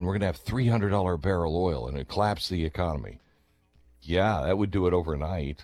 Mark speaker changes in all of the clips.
Speaker 1: we're going to have $300 a barrel oil and it collapsed the economy. Yeah, that would do it overnight.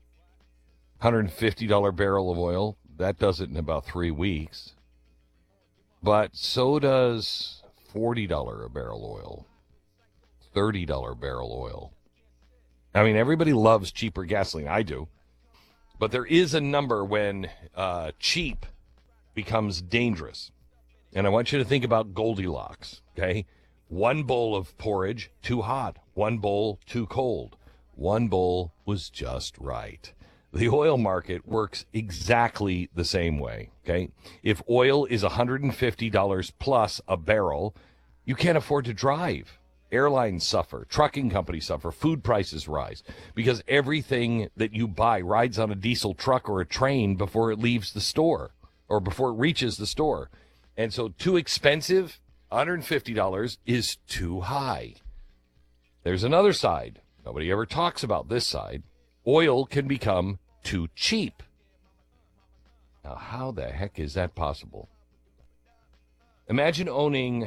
Speaker 1: $150 barrel of oil, that does it in about 3 weeks. But so does $40 a barrel oil, $30 barrel oil. I mean, everybody loves cheaper gasoline. I do. But there is a number when cheap becomes dangerous. And I want you to think about Goldilocks, okay? One bowl of porridge, too hot. One bowl, too cold. One bowl was just right. The oil market works exactly the same way, okay? If oil is $150 plus a barrel, you can't afford to drive. Airlines suffer, trucking companies suffer, food prices rise because everything that you buy rides on a diesel truck or a train before it leaves the store or before it reaches the store. And so too expensive, $150 is too high. There's another side. Nobody ever talks about this side. Oil can become too cheap. Now, how the heck is that possible? Imagine owning,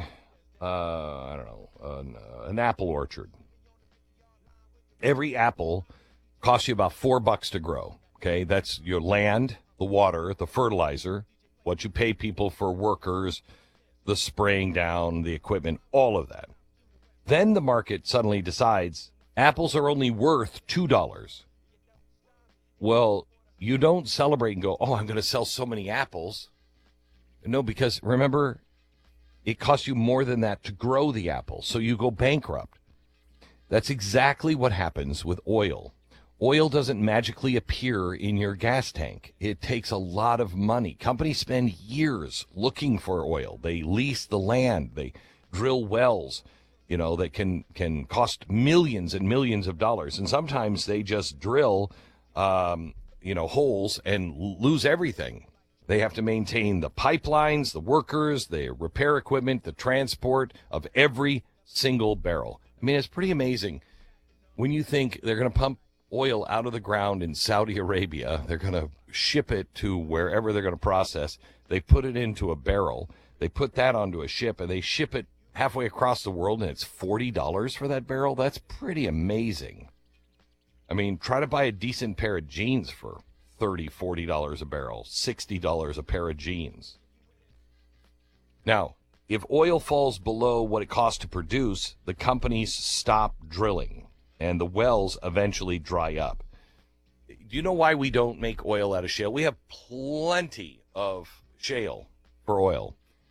Speaker 1: an apple orchard. Every apple costs you about $4 to grow. Okay, that's your land, the water, the fertilizer, what you pay people for workers, the spraying down, the equipment, all of that. Then the market suddenly decides apples are only worth $2. Well, you don't celebrate and go, oh, I'm going to sell so many apples. No, because remember, it costs you more than that to grow the apple, so you go bankrupt. That's exactly what happens with oil. Oil doesn't magically appear in your gas tank. It takes a lot of money. Companies spend years looking for oil. They lease the land. They drill wells, that can cost millions and millions of dollars. And sometimes they just drill, holes and lose everything. They have to maintain the pipelines, the workers, the repair equipment, the transport of every single barrel. I mean, it's pretty amazing when you think they're going to pump oil out of the ground in Saudi Arabia. They're going to ship it to wherever they're going to process. They put it into a barrel. They put that onto a ship, and they ship it halfway across the world, and it's $40 for that barrel. That's pretty amazing. I mean, try to buy a decent pair of jeans for $30, $40 a barrel, $60 a pair of jeans. Now, if oil falls below what it costs to produce, the companies stop drilling, and the wells eventually dry up. Do you know why we don't make oil out of shale? We have plenty of shale for oil.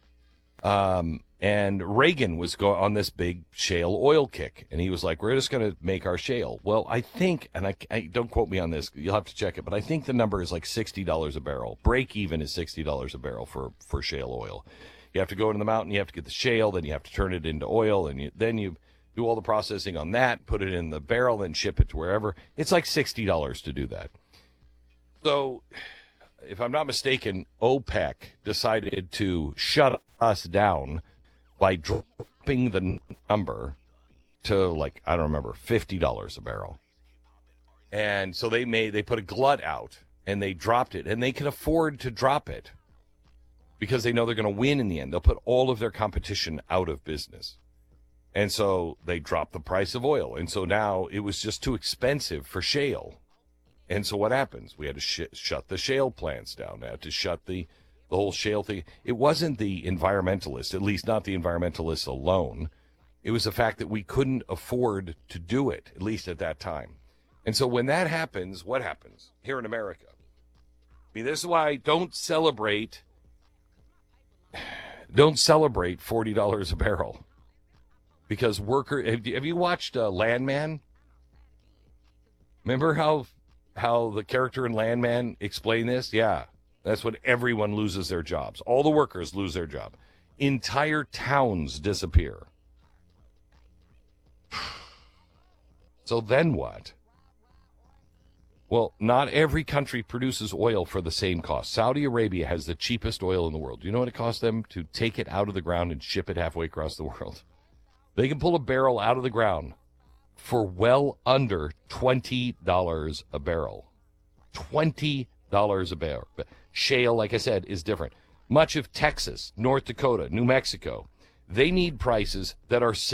Speaker 1: And Reagan was on this big shale oil kick, and he was like, we're just going to make our shale. Well, I think, and I don't quote me on this, you'll have to check it, but I think the number is like $60 a barrel. Break even is $60 a barrel for shale oil. You have to go into the mountain, you have to get the shale, then you have to turn it into oil, and then you do all the processing on that, put it in the barrel, then ship it to wherever. It's like $60 to do that. So, if I'm not mistaken, OPEC decided to shut us down by dropping the number to, like, I don't remember, $50 a barrel. And so they put a glut out, and they dropped it, and they can afford to drop it because they know they're going to win in the end. They'll put all of their competition out of business. And so they dropped the price of oil. And so now it was just too expensive for shale. And so what happens? We had to shut the shale plants down. We had to shut the whole shale thing. It wasn't the environmentalists, at least not the environmentalists alone. It was the fact that we couldn't afford to do it, at least at that time. And so when that happens, what happens here in America? I mean, this is why don't celebrate $40 a barrel. Because have you watched Landman? Remember how the character in Landman explained this? Yeah, that's when everyone loses their jobs. All the workers lose their job. Entire towns disappear. So then what? Well, not every country produces oil for the same cost. Saudi Arabia has the cheapest oil in the world. Do you know what it costs them to take it out of the ground and ship it halfway across the world? They can pull a barrel out of the ground for well under $20 a barrel. $20 a barrel. Shale, like I said, is different. Much of Texas, North Dakota, New Mexico, they need prices that are